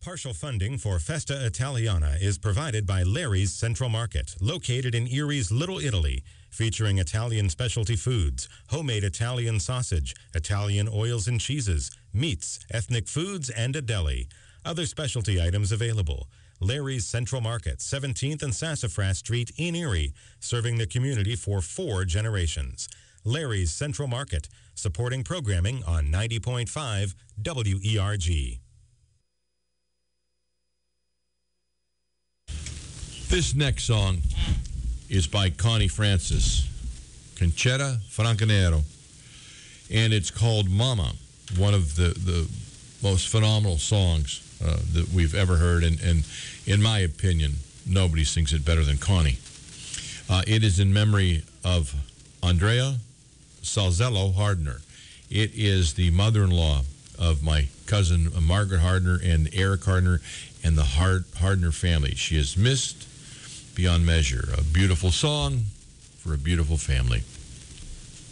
Partial funding for Festa Italiana is provided by Larry's Central Market, located in Erie's Little Italy, featuring Italian specialty foods, homemade Italian sausage, Italian oils and cheeses, meats, ethnic foods, and a deli. Other specialty items available. Larry's Central Market, 17th and Sassafras Street in Erie, serving the community for 4 generations. Larry's Central Market, supporting programming on 90.5 WERG. This next song is by Connie Francis, Conchetta Francanero, and it's called Mama, one of the most phenomenal songs that we've ever heard, and in my opinion, nobody sings it better than Connie. It is in memory of Andrea Salzello Hardner. It is the mother-in-law of my cousin Margaret Hardner and Eric Hardner and the Hardner family. She is missed beyond measure. A beautiful song for a beautiful family.